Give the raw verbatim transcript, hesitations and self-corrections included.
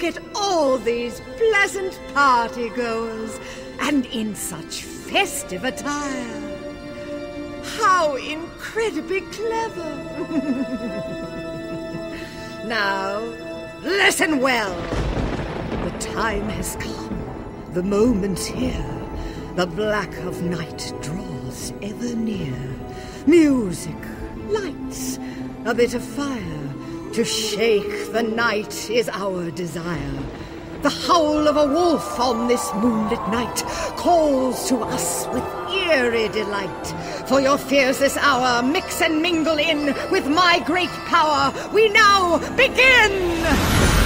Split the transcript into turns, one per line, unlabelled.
look at all these pleasant party-goers, and in such festive attire. How incredibly clever! Now, listen well. The time has come, the moment's here. The black of night draws ever near. Music, lights, a bit of fire. To shake the night is our desire. The howl of a wolf on this moonlit night calls to us with eerie delight. For your fears this hour mix and mingle in with my great power. We now begin!